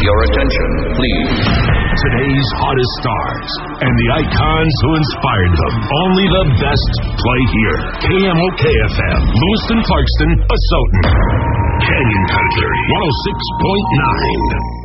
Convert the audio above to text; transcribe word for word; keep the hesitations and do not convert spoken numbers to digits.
Your attention, please. Today's hottest stars and the icons who inspired them. Only the best play here. K M O K F M, Lewiston, Clarkston, Asotin. Canyon Country, one oh six point nine.